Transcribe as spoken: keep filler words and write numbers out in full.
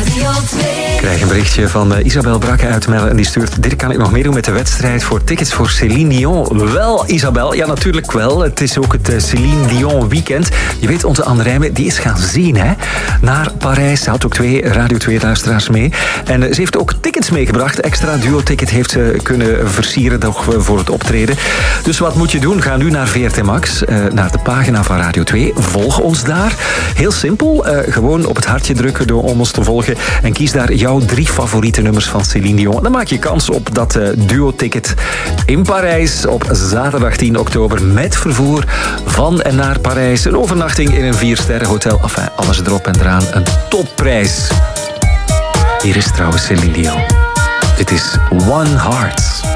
Radio twee. Ik krijg een berichtje van uh, Isabel Brakke uit Melle en die stuurt: dit kan ik nog meedoen met de wedstrijd voor tickets voor Céline Dion. Wel, Isabel, ja natuurlijk wel. Het is ook het uh, Céline Dion weekend. Je weet, onze Anne Rijmen, die is gaan zien, hè? Naar Parijs. Ze had ook twee Radio twee luisteraars mee. En uh, ze heeft ook tickets meegebracht. Extra duo-ticket heeft ze kunnen versieren nog voor het optreden. Dus wat moet je doen? Ga nu naar V R T Max, uh, naar de pagina van Radio twee. Volg ons daar. Heel simpel. Uh, gewoon op het hartje drukken door om ons te volgen. En kies daar jouw drie favoriete nummers van Céline Dion. Dan maak je kans op dat uh, duo-ticket in Parijs op zaterdag tien oktober met vervoer van en naar Parijs. Een overnachting in een vier-sterren hotel. Enfin, alles erop en eraan. Een topprijs. Hier is trouwens Céline Dion. Dit is One Heart.